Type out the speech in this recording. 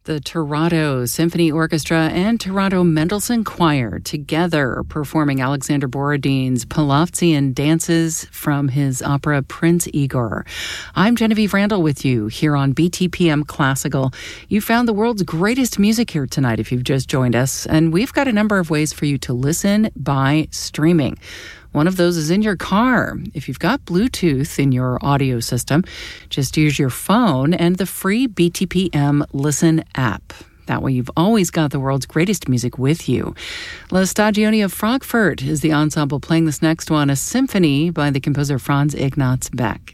The Toronto Symphony Orchestra and Toronto Mendelssohn Choir together performing Alexander Borodin's Palavtsian dances from his opera Prince Igor. I'm Genevieve Randall with you here on BTPM Classical. You found the world's greatest music here tonight if you've just joined us, and we've got a number of ways for you to listen by streaming. One of those is in your car. If you've got Bluetooth in your audio system, just use your phone and the free BTPM Listen app. That way you've always got the world's greatest music with you. La Stagione of Frankfurt is the ensemble playing this next one, a symphony by the composer Franz Ignaz Beck.